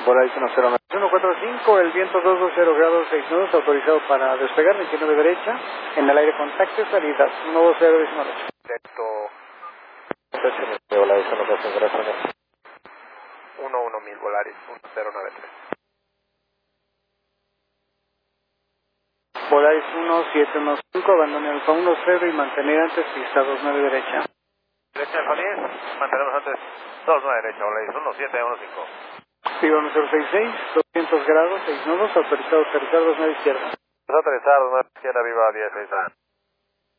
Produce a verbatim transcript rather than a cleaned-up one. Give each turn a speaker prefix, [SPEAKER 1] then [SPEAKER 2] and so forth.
[SPEAKER 1] Volaris uno cero uno cuatro cinco, el viento doscientos veinte grados seis nudos, autorizado para despegar, veintinueve derecha, en el aire contacto, salida uno dos cero diecinueve.
[SPEAKER 2] Directo.
[SPEAKER 3] Volaris uno dos cinco, gracias.
[SPEAKER 2] uno uno mil Volaris uno cero nueve tres.
[SPEAKER 1] Volaris uno siete uno cinco, abandone Alfa uno cero y mantener antes pista dos nueve derecha.
[SPEAKER 2] Derecha Alfa diez, mantenemos antes dos nueve derecha, Volaris uno siete uno cinco.
[SPEAKER 1] Viva uno cero seis seis, doscientos grados, seis nudos, autorizado aterrizar dos nueve izquierda.
[SPEAKER 2] Autorizar dos nueve izquierda, viva diez seis.